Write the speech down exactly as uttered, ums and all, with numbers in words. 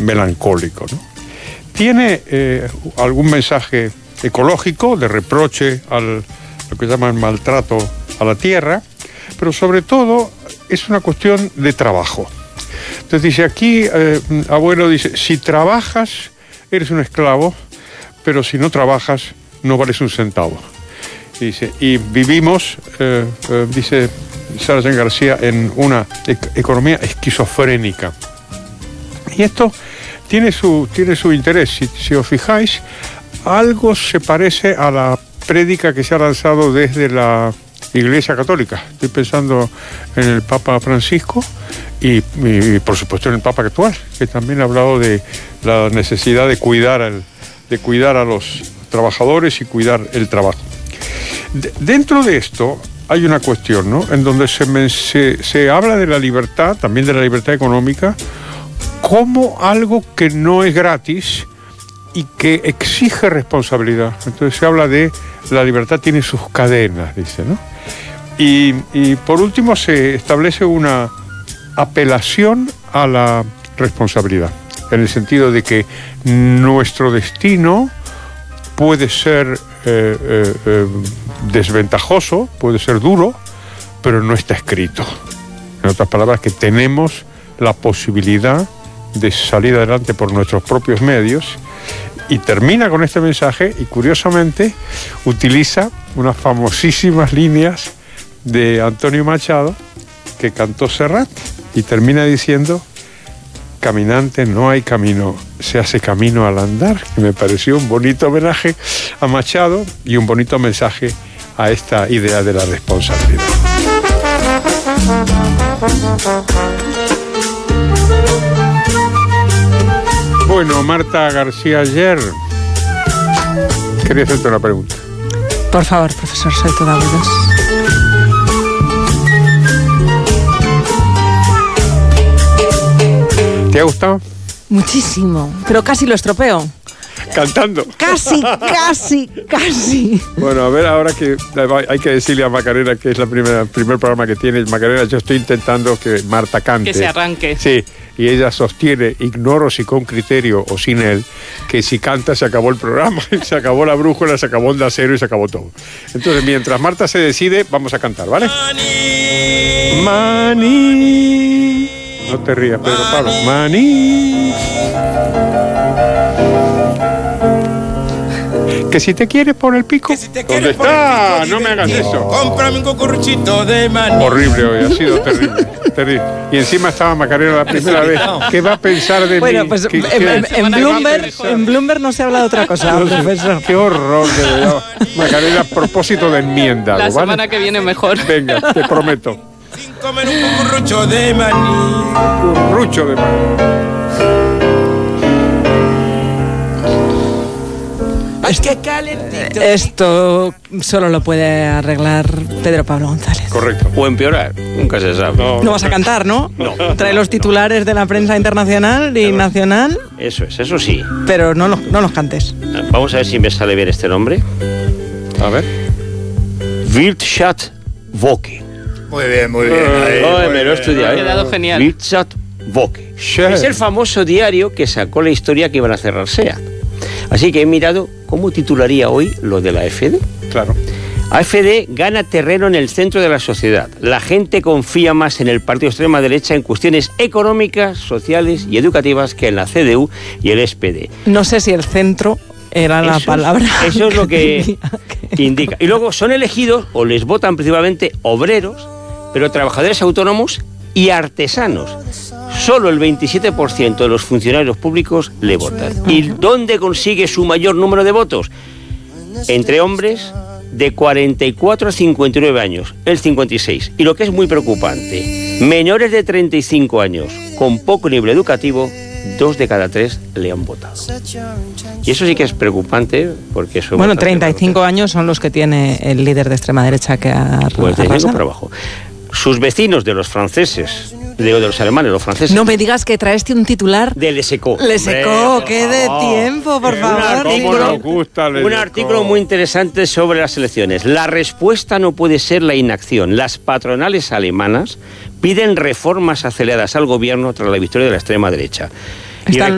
melancólico, ¿no? Tiene eh, algún mensaje ecológico de reproche al lo que llaman maltrato a la tierra, pero sobre todo es una cuestión de trabajo. Entonces dice aquí, eh, abuelo dice, si trabajas eres un esclavo, pero si no trabajas no vales un centavo. Y dice, y vivimos, eh, eh, dice Sargent García, en una e- economía esquizofrénica. Y esto tiene su, tiene su interés. Si, si os fijáis, algo se parece a la prédica que se ha lanzado desde la Iglesia Católica. Estoy pensando en el Papa Francisco y, y, y por supuesto en el Papa actual, que también ha hablado de la necesidad de cuidar, al, de cuidar a los trabajadores y cuidar el trabajo. De, dentro de esto hay una cuestión, ¿no?, en donde se, me, se, se habla de la libertad, también de la libertad económica, como algo que no es gratis y que exige responsabilidad. Entonces se habla de la libertad tiene sus cadenas, dice, ¿no? Y, y por último se establece una apelación a la responsabilidad, en el sentido de que nuestro destino puede ser eh, eh, eh, desventajoso, puede ser duro, pero no está escrito. En otras palabras, que tenemos la posibilidad de salir adelante por nuestros propios medios. Y termina con este mensaje y, curiosamente, utiliza unas famosísimas líneas de Antonio Machado que cantó Serrat y termina diciendo: caminante no hay camino, se hace camino al andar. Que me pareció un bonito homenaje a Machado y un bonito mensaje a esta idea de la responsabilidad. Bueno, Marta García Aller, quería hacerte una pregunta. Por favor, profesor, soy toda oídos. ¿Te ha gustado? Muchísimo, pero casi lo estropeo. Cantando. Casi, casi, casi. Bueno, a ver, ahora que hay que decirle a Macarena que es la primera, el primer programa que tiene. Macarena, yo estoy intentando que Marta cante. Que se arranque. Sí, y ella sostiene, ignoro si con criterio o sin él, que si canta se acabó el programa, se acabó la brújula, se acabó Onda Cero y se acabó todo. Entonces, mientras Marta se decide, vamos a cantar, ¿vale? Maní. Maní. No te rías, Pedro Pablo. Maní. Que si te quieres por el pico. Si ¿dónde está? No me hagas eso. Cómprame un cucuruchito de maní. Horrible hoy, ha sido terrible, terrible. Y encima estaba Macarena la primera vez. ¿Qué va a pensar de bueno, mí? Pues ¿Qué, en, qué, en, en, Bloomberg, en Bloomberg no se habla de otra cosa, no, profesor. Qué horror, de verdad. Macarena, a propósito de enmienda. La ¿vale? semana que viene mejor. Venga, te prometo. Sin comer un cucurucho de maní. Cucurucho de maní. Esto solo lo puede arreglar Pedro Pablo González. Correcto. O empeorar, nunca se sabe. No, no vas a cantar, ¿no? No. Trae los titulares de la prensa internacional y nacional. Eso es, eso sí. Pero no los, no los cantes. Vamos a ver si me sale bien este nombre. A ver. Wirtschaftswoche. Muy bien, muy bien. Ahí, Oh, muy me lo he bien. estudiado. Ha quedado ¿eh? genial. Wirtschaftswoche. Sí. Es el famoso diario que sacó la historia que iban a cerrar SEAT. Así que he mirado cómo titularía hoy lo de la A F D. Claro. A F D gana terreno en el centro de la sociedad. La gente confía más en el partido extrema derecha en cuestiones económicas, sociales y educativas que en la C D U y el S P D. No sé si el centro era la Eso es- palabra. Eso es lo que que- indica. Y luego son elegidos o les votan principalmente obreros, pero trabajadores autónomos y artesanos. Solo el veintisiete por ciento de los funcionarios públicos le votan. ¿Y dónde consigue su mayor número de votos? Entre hombres de cuarenta y cuatro a cincuenta y nueve años, el cincuenta y seis. Y lo que es muy preocupante, menores de treinta y cinco años con poco nivel educativo, dos de cada tres le han votado. Y eso sí que es preocupante porque eso... Bueno, treinta y cinco años son los que tiene el líder de extrema derecha que ha Pues de arrasado. para abajo. Sus vecinos de los franceses, de, de los alemanes, los franceses... No me digas que traeste un titular. De Le Secó. Le secó, qué de tiempo, por Un favor. artículo, ¿Cómo nos gusta Le un Secó? artículo muy interesante sobre las elecciones. La respuesta no puede ser la inacción. Las patronales alemanas piden reformas aceleradas al gobierno tras la victoria de la extrema derecha. Y Están